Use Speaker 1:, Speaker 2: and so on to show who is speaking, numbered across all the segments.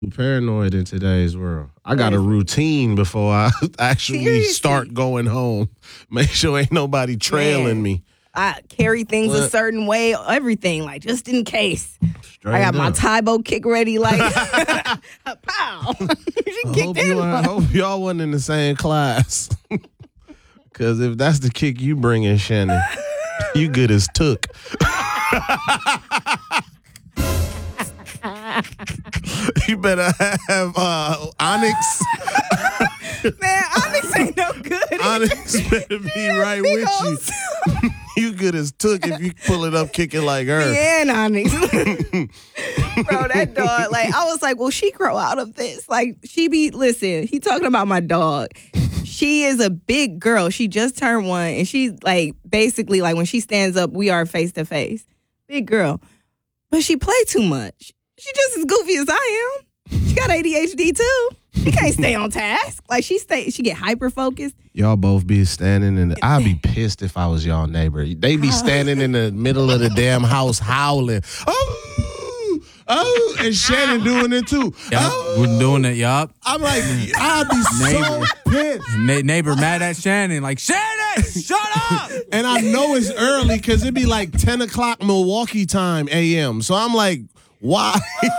Speaker 1: Paranoid in today's world. I got a routine before I actually
Speaker 2: Seriously?
Speaker 1: start going home. Make sure ain't nobody trailing me.
Speaker 2: I carry things a certain way, everything, like just in case. I got my Tybo kick ready, like, pow. She kicked in.
Speaker 1: I hope y'all wasn't in the same class. Because if that's the kick you bring in, Shannon, you good as took. You better have Onyx.
Speaker 2: Man, Onyx ain't no good.
Speaker 1: Onyx better be right with you. You good as took if you pull it up kicking like her.
Speaker 2: Yeah, Onyx. Bro, that dog, like, I was like, will she grow out of this? Like, listen, he talking about my dog. She is a big girl. She just turned 1, and she, like, basically, like, when she stands up, we are face to face. Big girl. But she play too much. She just as goofy as I am. She got ADHD too. She can't stay on task. Like she get hyper focused.
Speaker 1: Y'all both be standing in I'd be pissed if I was y'all neighbor. They be standing in the middle of the damn house howling. Oh, and Shannon doing it too.
Speaker 3: Yep, we're doing it, yup.
Speaker 1: I'm like, I'd be so pissed.
Speaker 3: Neighbor mad at Shannon, like, Shannon, shut up!
Speaker 1: And I know it's early because it'd be like 10 o'clock Milwaukee time a.m. So I'm like, why?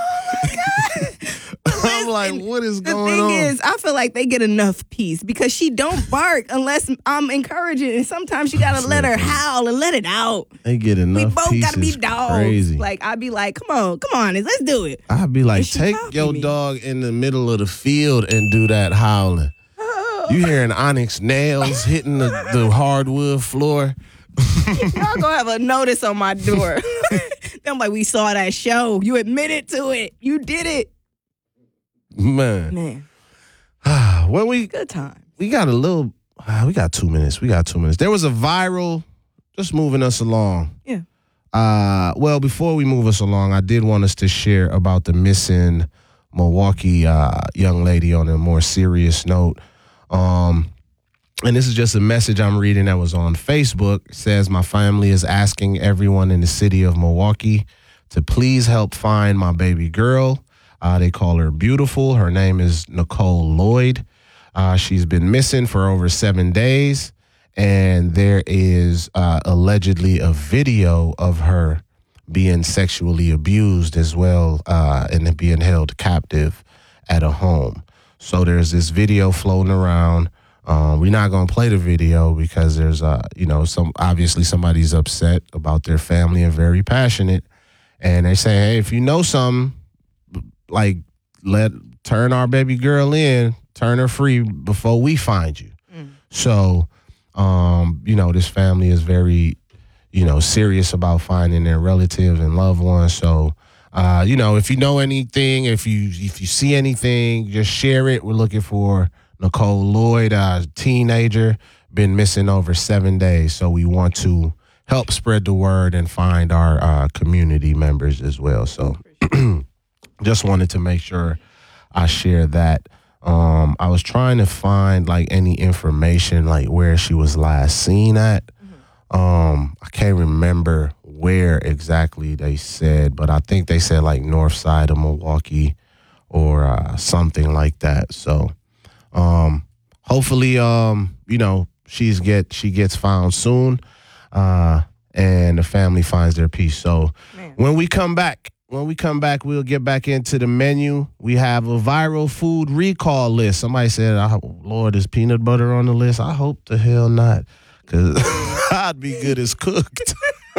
Speaker 1: I'm like, what is going on?
Speaker 2: The thing is, I feel like they get enough peace because she don't bark unless I'm encouraging. And sometimes you gotta let her howl and let it out.
Speaker 1: They get enough
Speaker 2: We both
Speaker 1: peace.
Speaker 2: gotta be dogs.
Speaker 1: Crazy.
Speaker 2: Like, I'd be like, come on, let's do it.
Speaker 1: I'd be like,
Speaker 2: And she
Speaker 1: take
Speaker 2: copy
Speaker 1: your
Speaker 2: me.
Speaker 1: dog in the middle of the field and do that howling. You hearing Onyx nails hitting the hardwood floor.
Speaker 2: Y'all gonna have a notice on my door. I'm like, we saw that show. You admitted to it. You did it.
Speaker 1: Man. Well,
Speaker 2: Good time.
Speaker 1: we got a little, we got 2 minutes. There was a viral, just moving us along.
Speaker 2: Yeah.
Speaker 1: Well, before we move us along, I did want us to share about the missing Milwaukee young lady on a more serious note. And this is just a message I'm reading that was on Facebook. It says, my family is asking everyone in the city of Milwaukee to please help find my baby girl. They call her Beautiful. Her name is Nicole Lloyd. She's been missing for over 7 days. And there is allegedly a video of her being sexually abused as well and being held captive at a home. So there's this video floating around. We're not going to play the video because there's, obviously somebody's upset about their family and very passionate. And they say, hey, if you know something, like, turn our baby girl in, turn her free before we find you. So, this family is very, serious about finding their relatives and loved ones. So, if you know anything, if you see anything, just share it. We're looking for Nicole Lloyd, a teenager, been missing over 7 days. So we want to help spread the word and find our community members as well. So just wanted to make sure I share that. I was trying to find like any information like where she was last seen at. I can't remember where exactly they said, but I think they said like north side of Milwaukee or something like that. So hopefully, she gets found soon, and the family finds their peace. So when we come back, we'll get back into the menu. We have a viral food recall list. Somebody said, Lord, is peanut butter on the list? I hope the hell not, because I'd be good as cooked.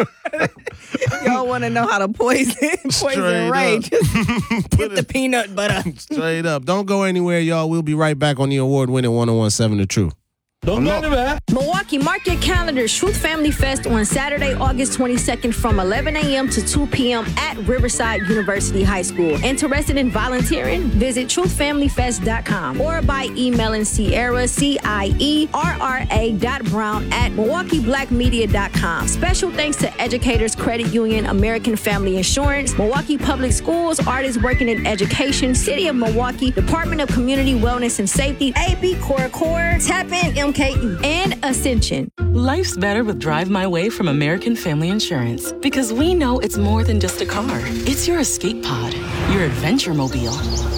Speaker 2: Y'all want to know how to poison Ray? Just get the peanut butter.
Speaker 1: Straight up. Don't go anywhere, y'all. We'll be right back on the award-winning 101.7 The Truth.
Speaker 4: Milwaukee, mark your calendars. Truth Family Fest on Saturday, August 22nd from 11 a.m. to 2 p.m. at Riverside University High School. Interested in volunteering? Visit truthfamilyfest.com or by emailing Sierra, CIERRA.brown@MilwaukeeBlackMedia.com. Special thanks to Educators Credit Union, American Family Insurance, Milwaukee Public Schools, Artists Working in Education, City of Milwaukee, Department of Community Wellness and Safety, AB Core, Tap In MKE, and Ascension.
Speaker 5: Life's better with Drive My Way from American Family Insurance because we know it's more than just a car. It's your escape pod, your adventure mobile,